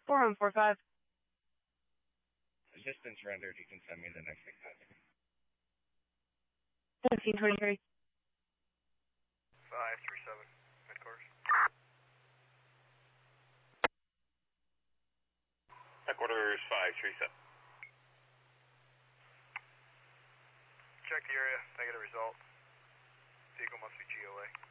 4145. Distance rendered, you can send me the next 1723. 537, headquarters. Headquarters 537. Check the area, negative result. Vehicle must be GOA.